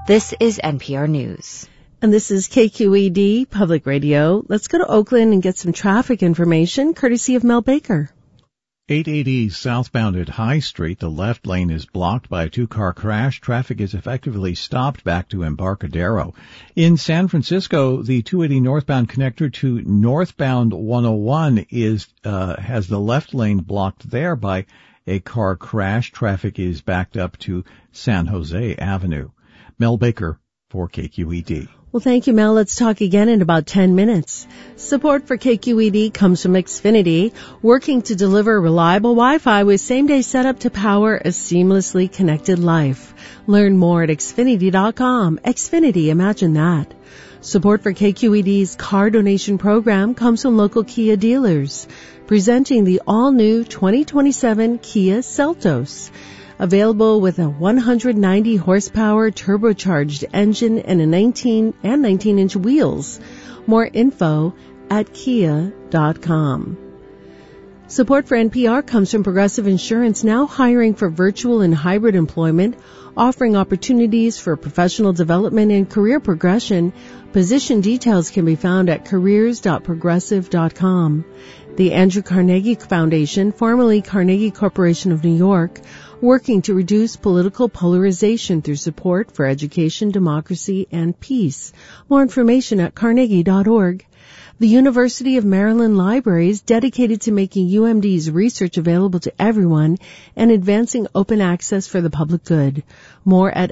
This is NPR News. And this is KQED Public Radio. Let's go to Oakland and get some traffic information, courtesy of Mel Baker. 880 southbound at High Street. The left lane is blocked by a two-car crash. Traffic is effectively stopped back to Embarcadero. In San Francisco, the 280 northbound connector to northbound 101 has the left lane blocked there by a car crash. Traffic is backed up to San Jose Avenue. Mel Baker for KQED. Well, thank you, Mel. Let's talk again in about 10 minutes. Support for KQED comes from Xfinity, working to deliver reliable Wi-Fi with same-day setup to power a seamlessly connected life. Learn more at Xfinity.com. Xfinity, imagine that. Support for KQED's car donation program comes from local Kia dealers, presenting the all-new 2027 Kia Seltos. Available with a 190 horsepower turbocharged engine and 19-inch wheels. More info at kia.com. Support for NPR comes from Progressive Insurance, now hiring for virtual and hybrid employment, offering opportunities for professional development and career progression. Position details can be found at careers.progressive.com. The Andrew Carnegie Foundation, formerly Carnegie Corporation of New York, working to reduce political polarization through support for education, democracy, and peace. More information at carnegie.org. The University of Maryland Library is dedicated to making UMD's research available to everyone and advancing open access for the public good. More at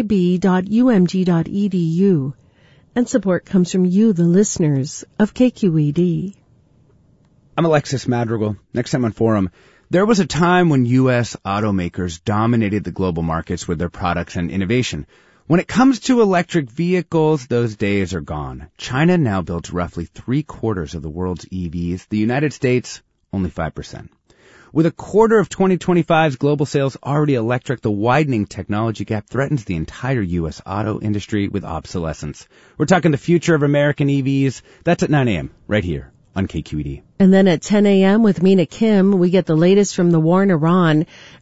lib.umd.edu. And support comes from you, the listeners of KQED. I'm Alexis Madrigal. Next time on Forum, there was a time when U.S. automakers dominated the global markets with their products and innovation. When it comes to electric vehicles, those days are gone. China now builds roughly 3/4 of the world's EVs. The United States, only 5%. With a quarter of 2025's global sales already electric, the widening technology gap threatens the entire U.S. auto industry with obsolescence. We're talking the future of American EVs. That's at 9 a.m. right here on KQED. And then at 10 a.m. with Mina Kim, we get the latest from the war in Iran.